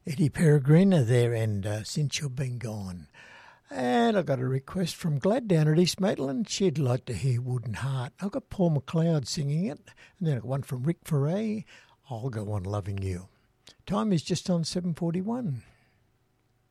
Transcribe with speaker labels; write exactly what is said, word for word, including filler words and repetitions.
Speaker 1: Eddie Peregrina there, and uh, Since You've Been Gone. And I got a request from Glad down at East Maitland. She'd like to hear Wooden Heart. I've got Paul McLeod singing it. And then I got one from Rick Foray, I'll Go On Loving You. Time is just on seven forty-one.